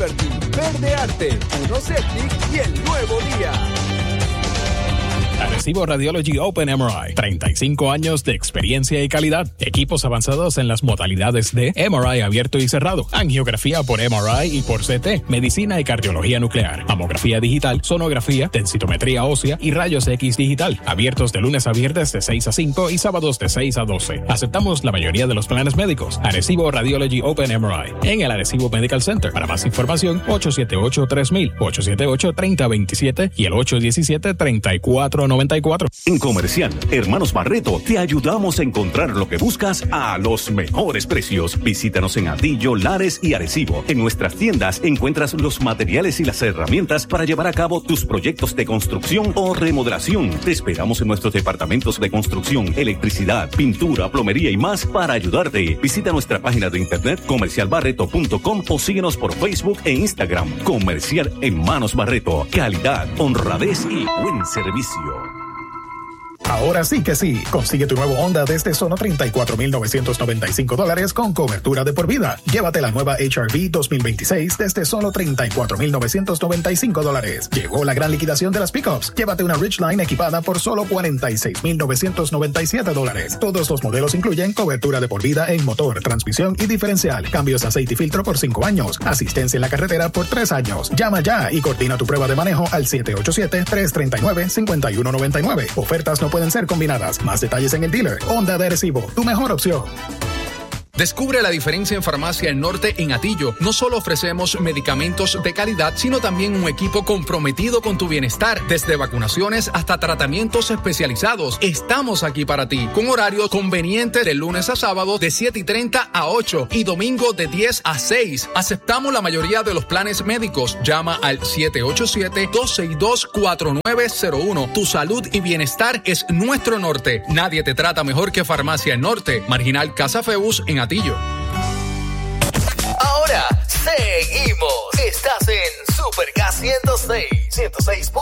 Liberty, Verde Arte, Uno Septic y el Nuevo Día. Arecibo Radiology Open MRI. 35 años de experiencia y calidad. Equipos avanzados en las modalidades de MRI abierto y cerrado, angiografía por MRI y por CT, medicina y cardiología nuclear, mamografía digital, sonografía, densitometría ósea y rayos X digital. Abiertos de lunes a viernes de 6 a 5 y sábados de 6 a 12. Aceptamos la mayoría de los planes médicos. Arecibo Radiology Open MRI. En el Arecibo Medical Center. Para más información, 878-3000, 878-3027 y el 817-3494. En Comercial Hermanos Barreto te ayudamos a encontrar lo que buscas a los mejores precios. Visítanos en Atillo, Lares y Arecibo. En nuestras tiendas encuentras los materiales y las herramientas para llevar a cabo tus proyectos de construcción o remodelación. Te esperamos en nuestros departamentos de construcción, electricidad, pintura, plomería y más para ayudarte. Visita nuestra página de internet comercialbarreto.com o síguenos por Facebook e Instagram. Comercial Hermanos Barreto. Calidad, honradez y buen servicio. Ahora sí que sí. Consigue tu nuevo Honda desde solo $34,995 con cobertura de por vida. Llévate la nueva HR-V 2026 desde solo $34,995. Llegó la gran liquidación de las pickups. Llévate una Ridgeline equipada por solo $46,997. Todos los modelos incluyen cobertura de por vida en motor, transmisión y diferencial. Cambios de aceite y filtro por 5 años. Asistencia en la carretera por 3 años. Llama ya y coordina tu prueba de manejo al 787-339-5199. Ofertas no pueden ser combinadas. Más detalles en el dealer. Honda de Arecibo, tu mejor opción. Descubre la diferencia en Farmacia El Norte en Atillo. No solo ofrecemos medicamentos de calidad, sino también un equipo comprometido con tu bienestar. Desde vacunaciones hasta tratamientos especializados. Estamos aquí para ti, con horarios convenientes de lunes a sábado de 7:30 a 8 y domingo de 10 a 6. Aceptamos la mayoría de los planes médicos. Llama al 787-262-4901. Tu salud y bienestar es nuestro norte. Nadie te trata mejor que Farmacia El Norte. Marginal Casa Feus en Atillo. Ahora seguimos. Estás en Super K 106.9.